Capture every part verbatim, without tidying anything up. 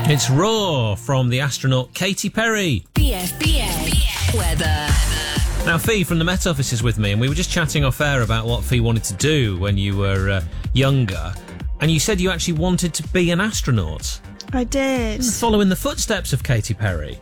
It's Raw from the astronaut Katy Perry. B F B A weather. Now, Fee from the Met Office is with me, and we were just chatting off air about what Fee wanted to do when you were uh, younger, and you said you actually wanted to be an astronaut. I did. Following the footsteps of Katy Perry.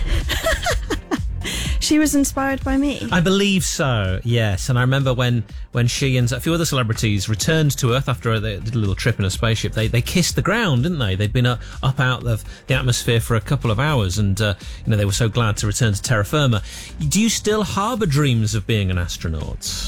She was inspired by me. I believe so, yes. And I remember when, when she and a few other celebrities returned to Earth after they did a little trip in a spaceship, they, they kissed the ground, didn't they? They'd been uh, up out of the atmosphere for a couple of hours, and uh, you know they were so glad to return to terra firma. Do you still harbour dreams of being an astronaut?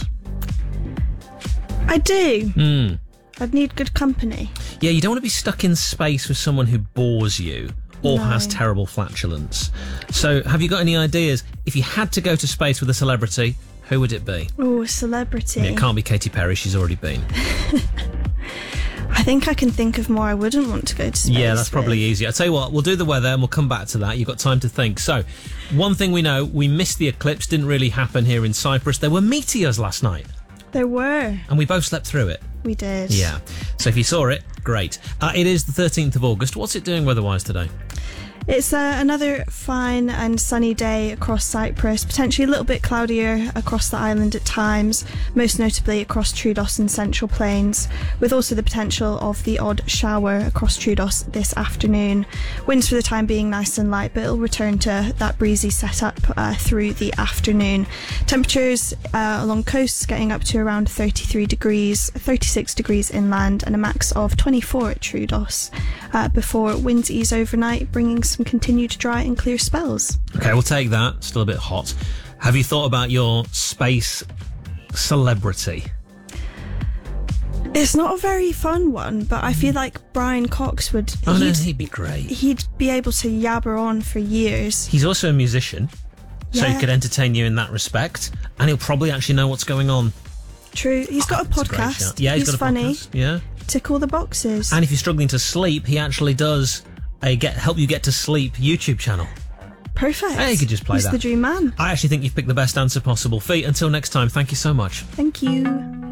I do. Mm. I'd need good company. Yeah, you don't want to be stuck in space with someone who bores you or No. has terrible flatulence. So, have you got any ideas? If you had to go to space with a celebrity, who would it be? Oh, a celebrity. Yeah, it can't be Katy Perry, she's already been. I think I can think of more I wouldn't want to go to space Yeah, that's probably with. easier. I'll tell you what, we'll do the weather and we'll come back to that. You've got time to think. So, one thing we know, we missed the eclipse, didn't really happen here in Cyprus. There were meteors last night, There were. and we both slept through it. We did. Yeah. So if you saw it, great. Uh, it is the thirteenth of August. What's it doing weather-wise today? It's uh, another fine and sunny day across Cyprus, potentially a little bit cloudier across the island at times, most notably across Troodos and Central Plains, with also the potential of the odd shower across Troodos this afternoon. Winds for the time being nice and light, but it'll return to that breezy setup uh, through the afternoon. Temperatures uh, along coasts getting up to around thirty-three degrees, thirty-six degrees inland, and a max of twenty-four at Troodos, uh, before winds ease overnight, bringing some continued dry and clear spells. Okay, we'll take that. Still a bit hot. Have you thought about your space celebrity? It's not a very fun one, but I feel like Brian Cox would... Oh, no, he'd, he'd be great. he'd be able to yabber on for years. He's also a musician, so he Yeah. could entertain you in that respect, and he'll probably actually know what's going on. True. He's got a That's great podcast. shout. Yeah, he's, got a funny. podcast. Yeah. Tick all the boxes. And if you're struggling to sleep, he actually does a get help you get to sleep YouTube channel. Perfect. Hey, you could just play He's that. the dream man. I actually think you've picked the best answer possible. Fee, until next time, thank you so much. Thank you.